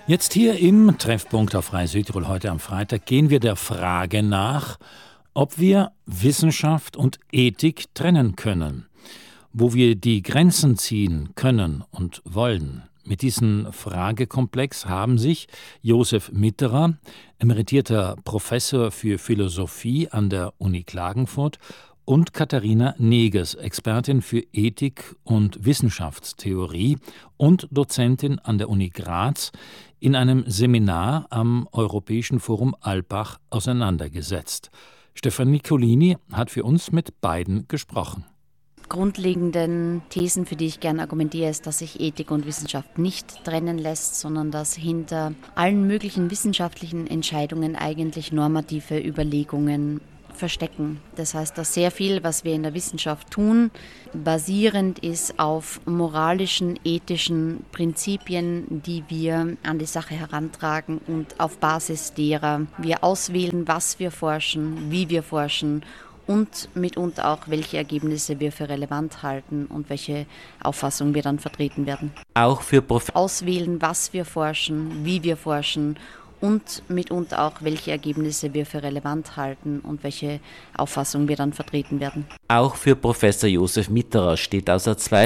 Jetzt hier im Treffpunkt auf Freie Südtirol heute am Freitag gehen wir der Frage nach, ob wir Wissenschaft und Ethik trennen können, wo wir die Grenzen ziehen können und wollen. Mit diesem Fragekomplex haben sich Josef Mitterer, emeritierter Professor für Philosophie an der Uni Klagenfurt, und Katharina Neges, Expertin für Ethik und Wissenschaftstheorie und Dozentin an der Uni Graz, in einem Seminar am Europäischen Forum Alpbach auseinandergesetzt. Stefan Nicolini hat für uns mit beiden gesprochen. Grundlegenden Thesen, für die ich gerne argumentiere, ist, dass sich Ethik und Wissenschaft nicht trennen lässt, sondern dass hinter allen möglichen wissenschaftlichen Entscheidungen eigentlich normative Überlegungen verstecken. Das heißt, dass sehr viel, was wir in der Wissenschaft tun, basierend ist auf moralischen, ethischen Prinzipien, die wir an die Sache herantragen und auf Basis derer wir auswählen, was wir forschen, wie wir forschen und mitunter auch, welche Ergebnisse wir für relevant halten und welche Auffassung wir dann vertreten werden. Auch für Auswählen, was wir forschen, wie wir forschen und mitunter auch, welche Ergebnisse wir für relevant halten und welche Auffassung wir dann vertreten werden. Auch für Professor Josef Mitterer steht außer Zweifel